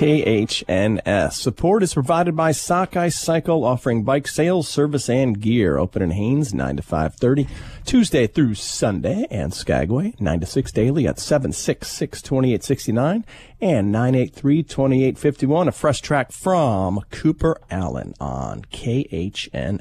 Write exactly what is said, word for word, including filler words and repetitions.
K H N S. Support is provided by Sockeye Cycle, offering bike sales, service, and gear. Open in Haines, nine to five thirty, Tuesday through Sunday, and Skagway, nine to six daily at seven six six, two eight six nine and nine eight three, two eight five one. A fresh track from Cooper Allen on K H N